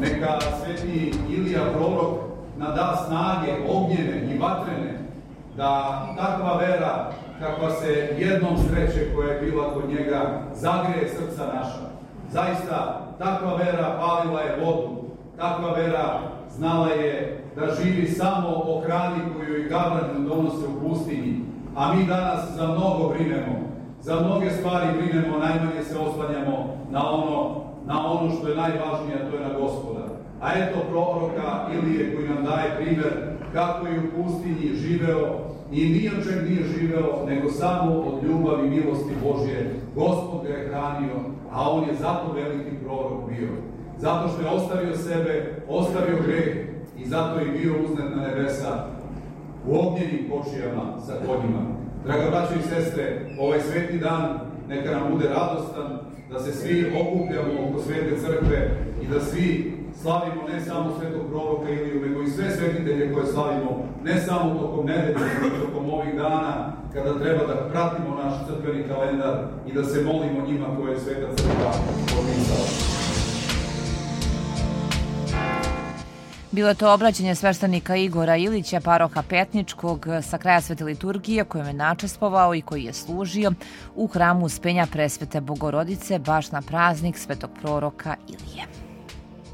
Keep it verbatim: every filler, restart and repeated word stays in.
Neka sveti Ilija prorok nada snage ognjene i vatrene, da takva vera kakva se jednom sreće koja je bila kod njega zagreje srca naša. Zaista, takva vera palila je vodu, takva vera znala je da živi samo o hrani koju i gavrani donose u pustinji, a mi danas za mnogo brinemo, za mnoge stvari brinemo, najmanje se oslanjamo na ono, na ono što je najvažnije, a to je na Gospoda. A eto proroka Ilije koji nam daje primer kako je u pustinji živeo i ni od čeg nije živeo, nego samo od ljubavi i milosti Božje. Gospod ga je hranio, a on je zato veliki prorok bio. Zato što je ostavio sebe, ostavio greh i zato je bio uznet na nebesa u ognjenim kočijama sa konjima. Draga braćo i sestre, ovaj sveti dan neka nam bude radostan, da se svi okupljamo oko svete crkve i da svi slavimo ne samo svetog proroka Iliju, nego i sve svetitelje koje slavimo, ne samo tokom nedelje, nego tokom ovih dana, kada treba da pratimo naš crkveni kalendar i da se molimo njima koje je sveta crkva propisala. Bilo je to obraćanje sveštenika Igora Ilića, paroha Petničkog sa kraja svete liturgije, kojem je načestvovao i koji je služio u hramu Uspenja Presvete Bogorodice baš na praznik svetog proroka Ilije.